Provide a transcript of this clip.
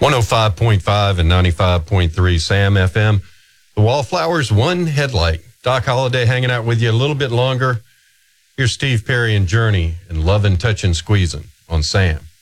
105.5 and 95.3 Sam FM. The Wallflowers, One Headlight. Doc Holliday hanging out with you a little bit longer. Here's Steve Perry and Journey and Lovin', Touchin', Squeezin' on Sam.